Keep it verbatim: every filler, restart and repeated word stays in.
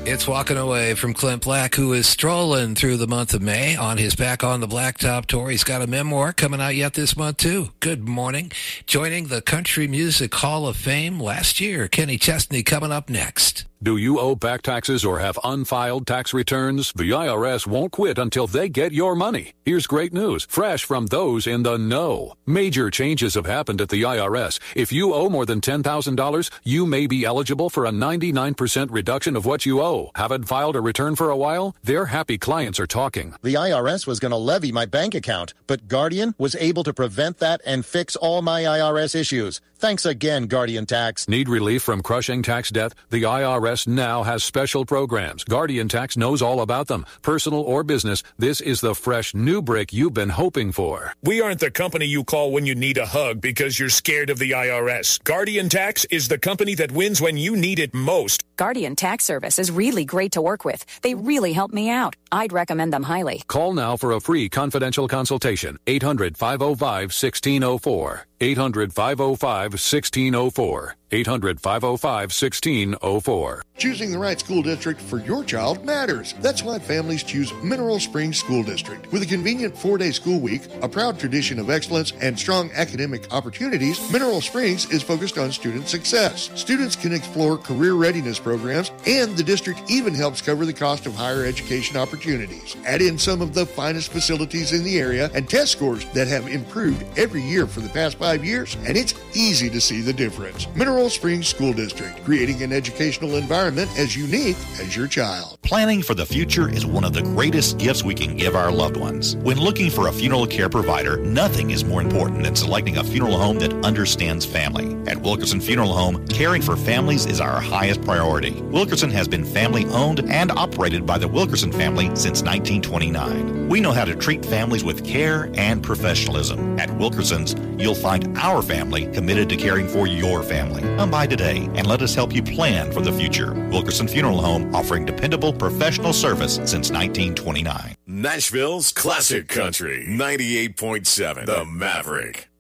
It's Walking Away from Clint Black, who is strolling through the month of May on his Back on the Blacktop tour. He's got a memoir coming out yet this month, too. Good morning. Joining the Country Music Hall of Fame last year, Kenny Chesney coming up next. Do you owe back taxes or have unfiled tax returns? The I R S won't quit until they get your money. Here's great news, fresh from those in the know. Major changes have happened at the I R S. If you owe more than ten thousand dollars, you may be eligible for a ninety-nine percent reduction of what you owe. Haven't filed a return for a while? Their happy clients are talking. The I R S was going to levy my bank account, but Guardian was able to prevent that and fix all my I R S issues. Thanks again, Guardian Tax. Need relief from crushing tax debt? The I R S now has special programs. Guardian Tax knows all about them. Personal or business, this is the fresh new break you've been hoping for. We aren't the company you call when you need a hug because you're scared of the I R S. Guardian Tax is the company that wins when you need it most. Guardian Tax Service is really great to work with. They really helped me out. I'd recommend them highly. Call now for a free confidential consultation. eight hundred, five oh five, one six oh four. eight hundred, five oh five, one six oh four. eight hundred, five oh five, one six oh four. Choosing the right school district for your child matters. That's why families choose Mineral Springs School District. With a convenient four-day school week, a proud tradition of excellence, and strong academic opportunities, Mineral Springs is focused on student success. Students can explore career readiness programs, and the district even helps cover the cost of higher education opportunities. Add in some of the finest facilities in the area and test scores that have improved every year for the past five years, and it's easy to see the difference. Mineral Springs School District, creating an educational environment as unique as your child. Planning for the future is one of the greatest gifts we can give our loved ones. When looking for a funeral care provider, nothing is more important than selecting a funeral home that understands family. At Wilkerson Funeral Home, caring for families is our highest priority. Wilkerson has been family owned and operated by the Wilkerson family since nineteen twenty-nine. We know how to treat families with care and professionalism. At Wilkerson's, you'll find our family committed to caring for your family. Come by today and let us help you plan for the future. Wilkerson Funeral Home, offering dependable professional service since nineteen twenty-nine. Nashville's classic country, ninety-eight point seven, The Maverick.